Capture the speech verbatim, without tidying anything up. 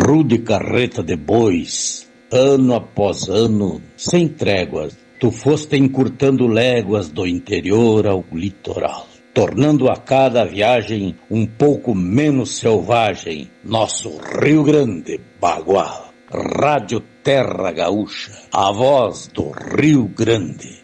rude carreta de bois, ano após ano, sem tréguas, tu foste encurtando léguas do interior ao litoral, tornando a cada viagem um pouco menos selvagem, nosso Rio Grande Bagual. Rádio Terra Gaúcha, a voz do Rio Grande.